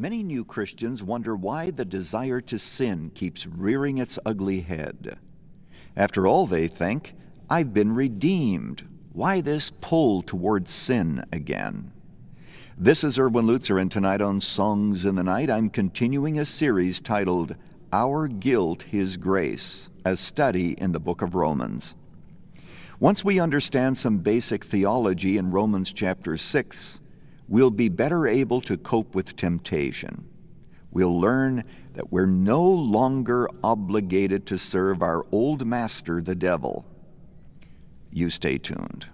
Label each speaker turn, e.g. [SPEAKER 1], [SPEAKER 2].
[SPEAKER 1] Many new Christians wonder why the desire to sin keeps rearing its ugly head. After all, they think, I've been redeemed. Why this pull towards sin again? This is Erwin Lutzer, and tonight on Songs in the Night, I'm continuing a series titled Our Guilt, His Grace, a study in the book of Romans. Once we understand some basic theology in Romans chapter 6, we'll be better able to cope with temptation. We'll learn that we're no longer obligated to serve our old master, the devil. You stay tuned.